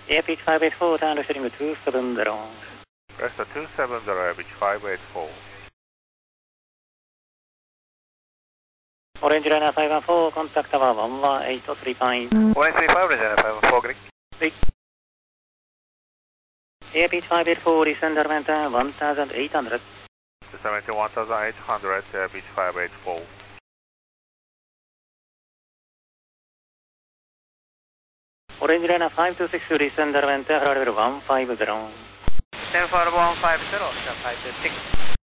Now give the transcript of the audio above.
Air Beach 584, down to setting with 270. Rest of 270, Air Beach 584. Orange Liner 514, contact tower 11835. 135, Regina 514, Greek. Greek. Air Beach 584, descend Armenta 1800. Descend 1800, Air Beach 584. Orange Liner 526, descend Armenta, level 150. 10 for 150, 526.